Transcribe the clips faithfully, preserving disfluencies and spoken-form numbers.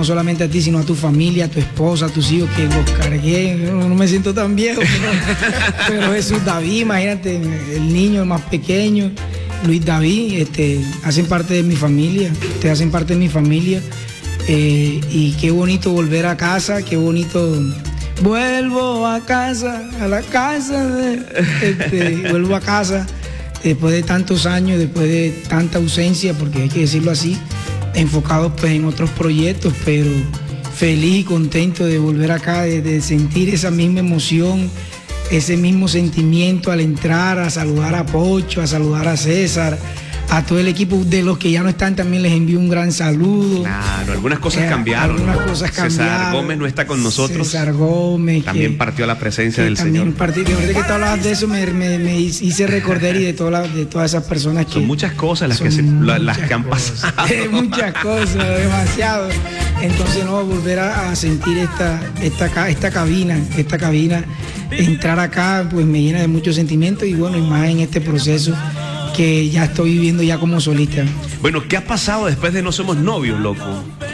no solamente a ti, sino a tu familia, a tu esposa, a tus hijos, que los cargué. No, no me siento tan viejo, pero, pero Jesús David, imagínate, el niño más pequeño, Luis David, este, hacen parte de mi familia, te hacen parte de mi familia. Eh, y qué bonito volver a casa, qué bonito. Vuelvo a casa, a la casa, de, este, vuelvo a casa después de tantos años, después de tanta ausencia, porque hay que decirlo así, enfocados pues en otros proyectos, pero feliz y contento de volver acá, de, de sentir esa misma emoción, ese mismo sentimiento al entrar, a saludar a Pocho, a saludar a César, a todo el equipo. De los que ya no están también les envío un gran saludo. Claro, algunas cosas eh, cambiaron. Algunas ¿no? cosas cambiaron. César Gómez no está con nosotros. César Gómez. También que, partió a la presencia del también Señor. Partió, que ahorita que tú hablabas de eso me, me, me hice recordar y de, toda la, de todas esas personas que... Son muchas cosas las que, se, la, las que han cosas, pasado. Muchas cosas, demasiado. Entonces, no, volver a, a sentir esta, esta, esta cabina, esta cabina, entrar acá, pues me llena de muchos sentimientos y bueno, y más en este proceso que ya estoy viviendo ya como solista. Bueno, ¿qué ha pasado después de No Somos Novios, loco?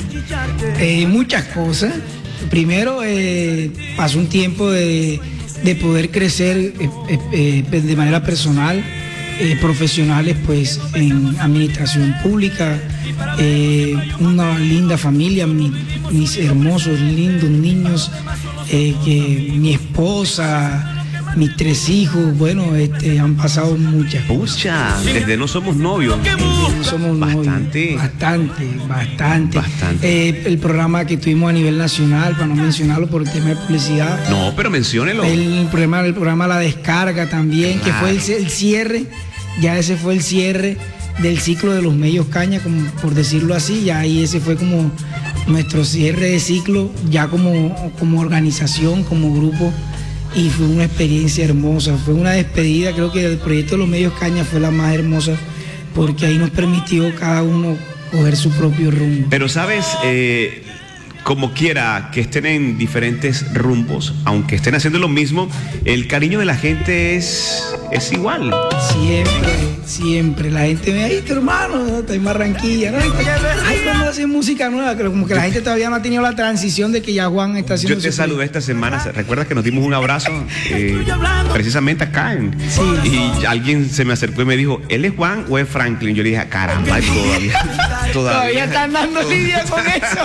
Eh, muchas cosas. Primero, eh, pasó un tiempo de, de poder crecer eh, eh, eh, de manera personal, eh, profesionales pues en administración pública, eh, una linda familia, mi, mis hermosos, lindos niños, eh, que mi esposa, mis tres hijos, bueno, este, han pasado muchas cosas. Pucha, desde No Somos Novios. No somos Bastante. novios. Bastante, bastante. Bastante. Eh, el programa que tuvimos a nivel nacional, para no mencionarlo por el tema de publicidad. No, pero menciónelo. El programa, el programa La Descarga también, claro, que fue el, el cierre, ya ese fue el cierre del ciclo de los medios caña, como por decirlo así, ya ahí ese fue como nuestro cierre de ciclo, ya como, como organización, como grupo. Y fue una experiencia hermosa, fue una despedida, creo que el proyecto de los medios caña fue la más hermosa, porque ahí nos permitió cada uno coger su propio rumbo. Pero sabes, eh, como quiera que estén en diferentes rumbos, aunque estén haciendo lo mismo, el cariño de la gente es, es igual. Siempre, siempre. La gente me dice, hermano, está en Barranquilla. ¿No? Ay, ¿cómo hacen música nueva? Pero como que la gente todavía no ha tenido la transición de que ya Juan está haciendo. Yo te su saludé esta semana, ¿recuerdas que nos dimos un abrazo? Eh, precisamente acá en... Sí. Y alguien se me acercó y me dijo, ¿él es Juan o es Franklin? Yo le dije, caramba, todavía... Todavía, todavía están dando lidia con eso.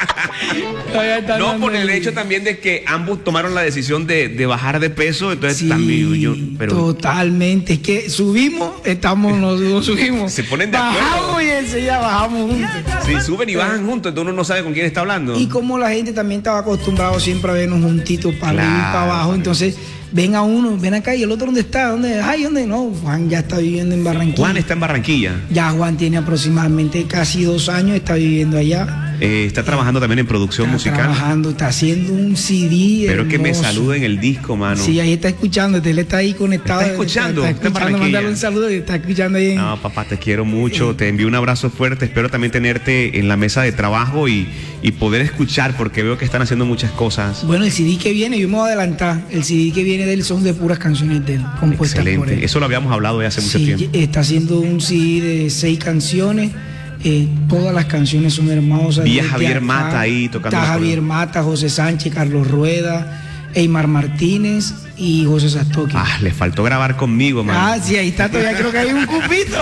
No, por el hecho también de que ambos tomaron la decisión de, de bajar de peso, entonces sí, también yo... Pero... Totalmente, es que subimos, estamos, nos, nos subimos. Se ponen de bajamos acuerdo. Bajamos y enseguida bajamos juntos. Sí, suben y bajan juntos, entonces uno no sabe con quién está hablando. Y como la gente también estaba acostumbrado siempre a vernos juntitos para claro, arriba y para abajo, entonces ven a uno, ven acá y el otro ¿dónde está? ¿Dónde? Ay, ¿dónde? No, Juan ya está viviendo en Barranquilla. Juan está en Barranquilla. Ya Juan tiene aproximadamente casi dos años, está viviendo allá. Eh, está trabajando también en producción está musical. Está trabajando, está haciendo un C D. Pero hermoso. que me saluden el disco, mano. Sí, ahí está escuchando, él está ahí conectado. ¿Está escuchando? Está, está escuchando, mandarle un saludo y está escuchando ahí. En... No, papá, te quiero mucho, eh, te envío un abrazo fuerte, espero también tenerte en la mesa de trabajo y, y poder escuchar, porque veo que están haciendo muchas cosas. Bueno, el C D que viene, yo me voy a adelantar, el C D que viene de él son de puras canciones de él, compuestas excelente, por él. Eso lo habíamos hablado ya hace mucho sí, tiempo. Está haciendo un C D de seis canciones. Eh, todas las canciones son hermosas. Vi a Javier acá, Mata ahí tocando. Está Javier Mata, José Sánchez, Carlos Rueda, Eymar Martínez y José Sastoqui. Ah, le faltó grabar conmigo, man. Ah, sí, ahí está, todavía creo que hay un cupito.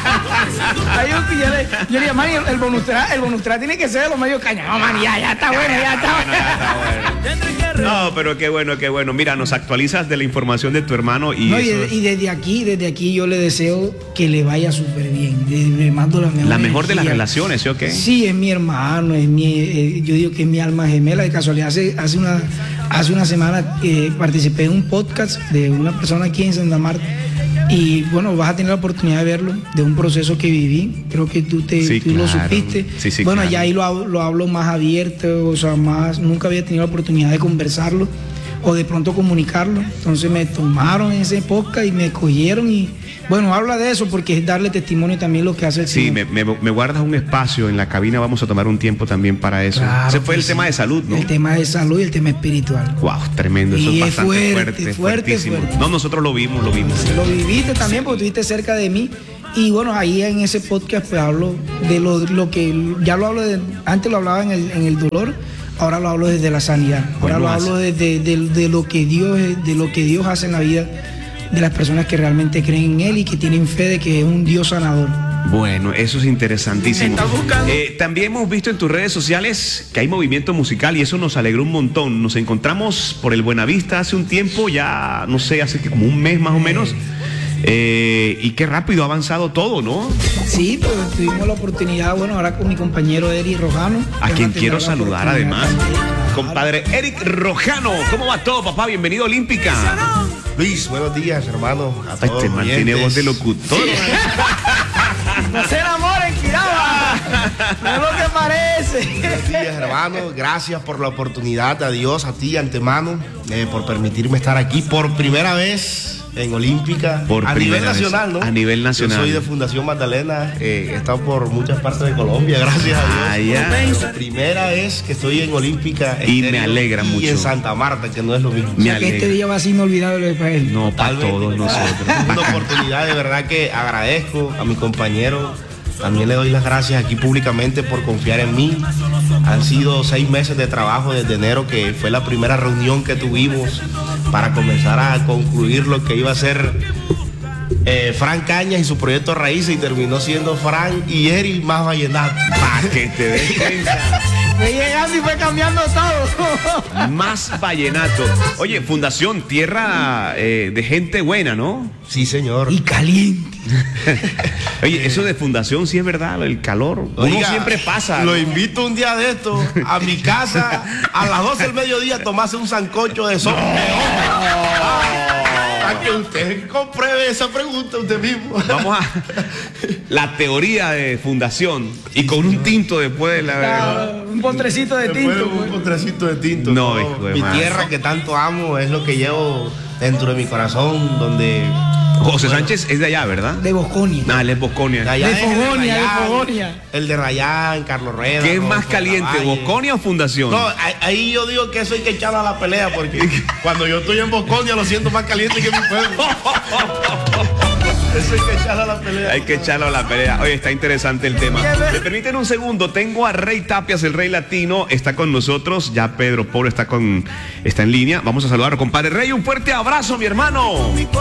Hay un, yo le, yo le dije, man, el bonus track, el bonus track tiene que ser de los medios caña. No, man, ya, ya está bueno, ya está bueno. Ya está bueno. No, pero qué bueno, qué bueno. Mira, nos actualizas de la información de tu hermano y, no, eso... y, de, y desde aquí, desde aquí yo le deseo que le vaya súper bien. Le mando la mejor La mejor energía. de las relaciones, ¿sí o qué? Sí, es mi hermano, es mi, eh, yo digo que es mi alma gemela. De casualidad, hace, hace una hace una semana eh, participé en un podcast de una persona aquí en Santa Marta. Y bueno, vas a tener la oportunidad de verlo, de un proceso que viví. Creo que tú, te, sí, tú claro. lo supiste. Sí, sí, bueno, claro. ya ahí lo hablo, lo hablo más abierto, o sea, más, nunca había tenido la oportunidad de conversarlo o de pronto comunicarlo. Entonces me tomaron en ese podcast y me cogieron y bueno, habla de eso porque es darle testimonio también lo que hace el Sí, Señor. me, me, me guardas un espacio en la cabina, vamos a tomar un tiempo también para eso. Claro, Ese fue el sí. tema de salud, ¿no? El tema de salud y el tema espiritual. Wow, tremendo, eso Y es es bastante fuerte, fuerte, fuerte, fuertísimo. fuerte. No, nosotros lo vimos, lo vimos. Lo viviste también porque estuviste cerca de mí Y bueno, ahí en ese podcast pues hablo de lo, lo que, ya lo hablo, de, antes lo hablaba en el, en el dolor, ahora lo hablo desde la sanidad. Ahora bueno, lo hablo desde de, de, de lo que Dios, de lo que Dios hace en la vida de las personas que realmente creen en Él y que tienen fe de que es un Dios sanador. Bueno, eso es interesantísimo. Eh, también hemos visto en tus redes sociales que hay movimiento musical y eso nos alegró un montón. Nos encontramos por el Buenavista hace un tiempo, ya no sé, hace como un mes más o menos. Eh, y qué rápido ha avanzado todo, ¿no? Sí, pues tuvimos la oportunidad, bueno, ahora con mi compañero Eric Rojano. A quien quiero saludar además. Compadre Eric Rojano, ¿cómo va todo, papá? Bienvenido a Olímpica. Luis, buenos días, hermano. A todos este man tiene voz de locutor. No se enamoren, Kiraba. No es lo que parece. Buenos días, hermano. Gracias por la oportunidad. A Dios, a ti, antemano, eh, por permitirme estar aquí por primera vez en Olímpica, por a nivel nacional, ¿no? A nivel nacional. Yo soy de Fundación Magdalena, eh, he estado por muchas partes de Colombia, gracias a Dios. Ah, ya. La primera vez que estoy en Olímpica. Y me alegra y mucho. Y en Santa Marta, que no es lo mismo. Me o sea, que este día va a ser inolvidable para él. No, para todos nosotros. Una oportunidad, de verdad que agradezco a mi compañero. También le doy las gracias aquí públicamente por confiar en mí. Han sido seis meses de trabajo desde enero, que fue la primera reunión que tuvimos para comenzar a concluir lo que iba a ser eh, Fran Cañas y su proyecto Raíces, y terminó siendo Fran y Eric más vallenato. Para que te des cuenta. Fue llegando y fue cambiando todo. Más vallenato. Oye, Fundación, tierra eh, de gente buena, ¿no? Sí, señor. Y caliente. Oye, eso de Fundación sí es verdad, el calor. Oiga, uno siempre pasa. Lo invito un día de esto a mi casa a las doce del mediodía a tomarse un sancocho de sopa. No. Para que usted compruebe esa pregunta usted mismo. Vamos a la teoría de Fundación y con un tinto después de la... Un postrecito de Después tinto. Un Pues. postrecito de tinto. No, No, hijo de mi madre. tierra que tanto amo es lo que llevo dentro de mi corazón, donde... José bueno, Sánchez es de allá, ¿verdad? De Bosconia. Ah, él es Bosconia. de allá De es el Fogonia, de Rayán, Fogonia. El de Rayán, Carlos Rueda. ¿Qué es Rodolfo más caliente, Lavalle. Bosconia o Fundación? No, ahí- ahí yo digo que eso hay que echarlo a la pelea, porque cuando yo estoy en Bosconia lo siento más caliente que mi pueblo. Eso hay que echarlo a la pelea. Hay que echarlo a la pelea. Oye, está interesante el tema. Me permiten un segundo. Tengo a Rey Tapias, el Rey Latino. Está con nosotros. Ya Pedro Polo está con está en línea. Vamos a saludar, compadre Rey. Un fuerte abrazo, mi hermano.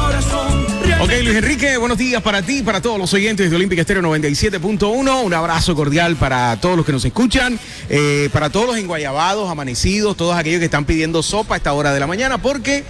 Ok, Luis Enrique, buenos días para ti, para todos los oyentes de Olímpica Estéreo noventa y siete punto uno. Un abrazo cordial para todos los que nos escuchan, eh, para todos los enguayabados, amanecidos, todos aquellos que están pidiendo sopa a esta hora de la mañana, porque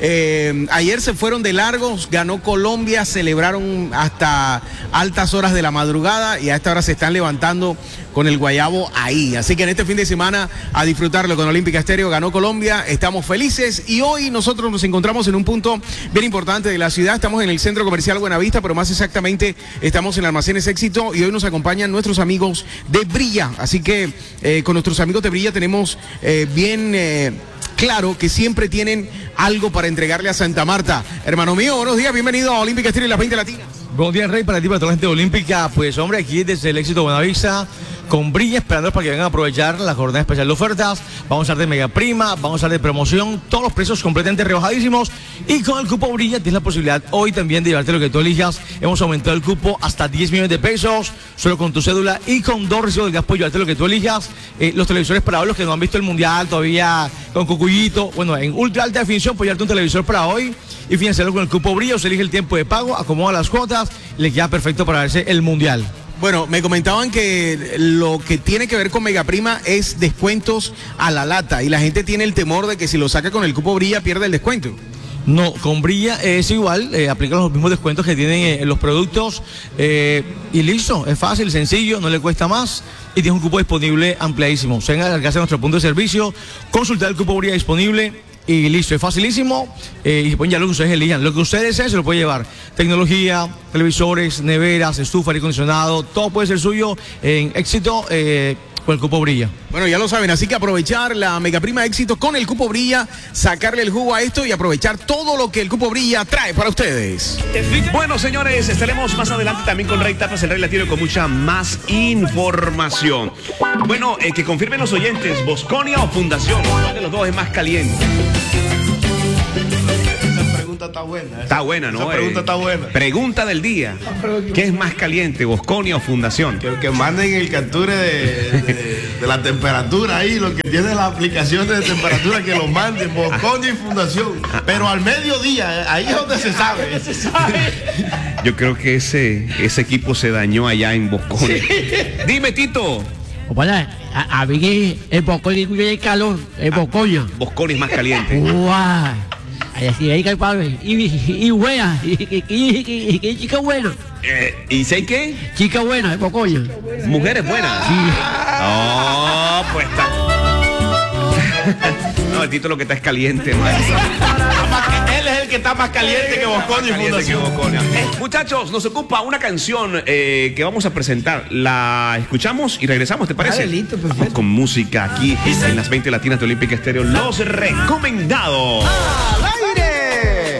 eh, ayer se fueron de largos, ganó Colombia, celebraron hasta altas horas de la madrugada y a esta hora se están levantando con el guayabo ahí. Así que en este fin de semana a disfrutarlo con Olímpica Estéreo, ganó Colombia, estamos felices y hoy nosotros nos encontramos en un punto bien importante de la ciudad. Estamos en el Centro Comercial Buenavista, pero más exactamente estamos en Almacenes Éxito y hoy nos acompañan nuestros amigos de Brilla. Así que eh, con nuestros amigos de Brilla tenemos eh, bien... Eh, claro que siempre tienen algo para entregarle a Santa Marta. Hermano mío, buenos días, bienvenido a Olímpica Estéreo y las veinte Latinas. Buenos días, Rey, para ti, para toda la gente de Olímpica. Pues, hombre, aquí desde el Éxito Buenavista, con Brilla, esperándolos para que vengan a aprovechar la jornada especial de ofertas. Vamos a hablar de mega prima, vamos a hablar de promoción, todos los precios completamente rebajadísimos. Y con el cupo Brilla tienes la posibilidad hoy también de llevarte lo que tú elijas. Hemos aumentado el cupo hasta diez millones de pesos, solo con tu cédula y con dos recibos del gas por llevarte lo que tú elijas. Eh, los televisores para hoy, los que no han visto el mundial todavía con cucuyito, bueno, en ultra alta definición, pues llevarte un televisor para hoy y financiarlo con el cupo Brilla. Se elige el tiempo de pago, acomoda las cuotas, le queda perfecto para verse el mundial. Bueno, me comentaban que lo que tiene que ver con Megaprima es descuentos a la lata y la gente tiene el temor de que si lo saca con el cupo Brilla pierde el descuento. No, con Brilla es igual, eh, aplican los mismos descuentos que tienen eh, en los productos eh, y listo, es fácil, sencillo, no le cuesta más y tiene un cupo disponible ampliadísimo. Se van a acercarse a nuestro punto de servicio, consultar el cupo Brilla disponible y listo, es facilísimo eh, y pues ya lo que ustedes elijan, lo que ustedes deseen se lo puede llevar. Tecnología, televisores, neveras, estufa, aire acondicionado, todo puede ser suyo en Éxito eh, con el cupo Brilla. Bueno, ya lo saben, así que aprovechar la Megaprima Éxito con el cupo Brilla, sacarle el jugo a esto y aprovechar todo lo que el cupo Brilla trae para ustedes. Bueno, señores, estaremos más adelante también con Rey Tapas, el Rey Latino, con mucha más información. Bueno, eh, que confirmen los oyentes, ¿Bosconia o Fundación? ¿Cuál de los dos es más caliente? pregunta está buena. Está buena, ¿no? Esa pregunta Eh, está buena. Pregunta del día. ¿Qué es más caliente, Bosconia o Fundación? Que, que manden el capture de, de, de la temperatura ahí, lo que tiene las aplicaciones de temperatura, que lo manden, Bosconia y Fundación. Pero al mediodía, ahí es donde se sabe. Yo creo que ese, ese equipo se dañó allá en Bosconia. Dime, Tito. Bueno, a, a mí que el Bosconia tiene calor, el Bosconia. Bosconia es más caliente. ¡Guau! Así ahí que padre. Y, y, y buena, y, y, y, y, y chica buena. Eh, ¿Y sé qué? Chica buena, el Bosconia. Mujeres buenas. Sí. Oh, pues está. No, el Tito lo que está es caliente, man. Él es el que está más caliente que Bosconia y Fundación. Eh, muchachos, nos ocupa una canción eh, que vamos a presentar. La escuchamos y regresamos, ¿te parece? Dale, listo, perfecto. Vamos con música aquí en las veinte Latinas de Olímpica Estéreo. Los recomendados.